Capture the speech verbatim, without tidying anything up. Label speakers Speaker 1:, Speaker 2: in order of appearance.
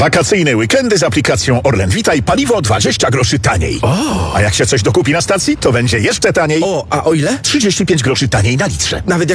Speaker 1: Wakacyjne weekendy z aplikacją Orlen Witaj, paliwo dwadzieścia groszy taniej.
Speaker 2: O.
Speaker 1: A jak się coś dokupi na stacji, to będzie jeszcze taniej.
Speaker 2: O, a o ile?
Speaker 1: trzydzieści pięć groszy taniej na litrze.
Speaker 2: Nawet jak